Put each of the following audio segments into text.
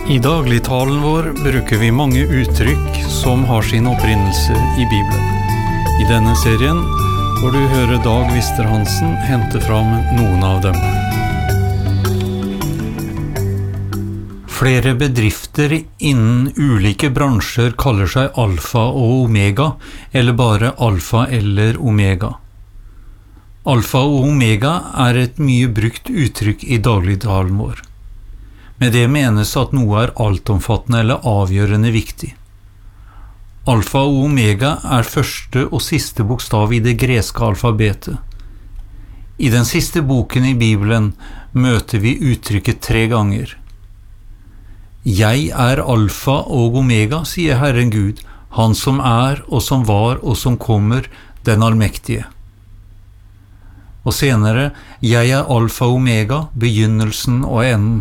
I dagligtalen vår bruker vi mange uttrykk som har sin opprinnelse i Bibelen. I denne serien får du høre Dag Wister Hansen hente fram noen av dem. Flere bedrifter innen ulike bransjer kaller seg alfa og omega, eller bare alfa eller omega. Alfa og omega er et mye brukt uttrykk i dagligtalen vår. Med det menes at noe er altomfattende eller avgjørende viktig. Alfa og omega er første og siste bokstav i det greske alfabetet. I den siste boken i Bibelen møter vi uttrykket 3 ganger. Jeg er alfa og omega, sier Herren Gud, han som er og som var og som kommer, den allmektige. Og senere, jeg er alfa og omega, begynnelsen og enden.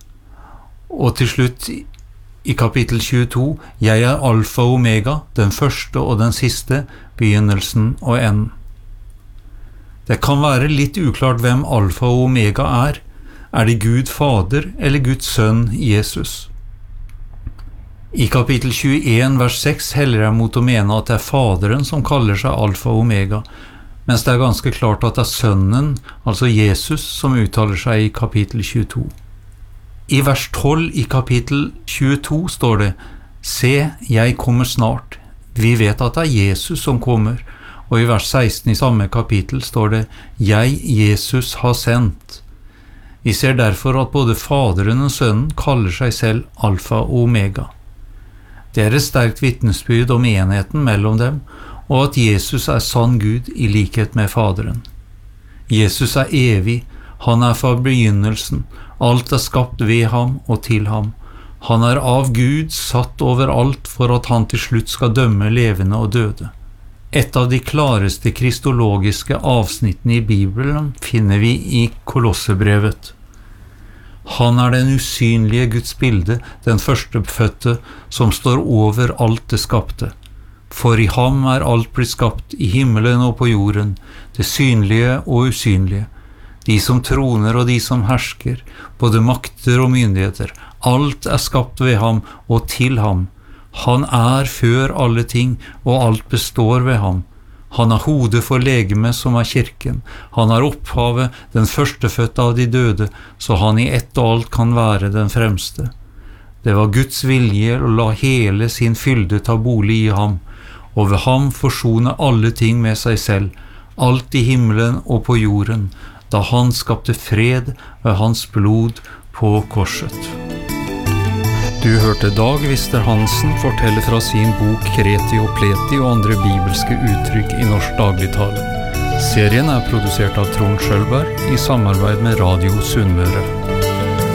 Og til slutt i kapittel 22, jeg er alfa og omega, den første og den siste, begynnelsen og enden. Det kan være litt uklart hvem alfa og omega er. Er det Gud Fader eller Guds sønn Jesus? I kapittel 21, vers 6 heller jeg mot å mene at det er Faderen som kaller seg alfa og omega, mens det er ganske klart at det er sønnen, altså Jesus, som uttaler seg i kapittel 22. I vers 12 i kapittel 22 står det, «Se, jeg kommer snart». Vi vet at det er Jesus som kommer, og i vers 16 i samme kapittel står det, «Jeg, Jesus, har sendt». Vi ser derfor at både Faderen og Sønnen kaller seg selv alfa og omega. Det er et sterkt vitnesbyrd om enheten mellom dem, og at Jesus er sann Gud i likhet med Faderen. Jesus er evig, han er fra begynnelsen, alt er skapt ved ham og til ham. Han er av Gud satt over alt for at han til slutt skal dømme levende og døde. Et av de klareste kristologiske avsnittene i Bibelen finner vi i Kolossebrevet. Han er den usynlige Guds bilde, den førstefødte, som står over alt det skapte. For i ham er alt blitt skapt, i himmelen og på jorden, det synlige og usynlige. De som troner og de som hersker, både makter og myndigheter, alt er skapt ved ham og til ham. Han er før alle ting, og alt består ved ham. Han er hodet for legemet som er kirken. Han er opphavet, den førstefødte av de døde, så han i ett og alt kan være den fremste. Det var Guds vilje å la hele sin fylde ta bolig i ham, og ved ham forsone alle ting med seg selv, alt i himmelen og på jorden, da han skapte fred ved hans blod på korset. Du hørte Dag Wister Hansen fortelle fra sin bok Kreti og Pleti og andre bibelske uttrykk i norsk dagligtale. Serien er produsert av Trond Skjølberg i samarbeid med Radio Sunnmøre.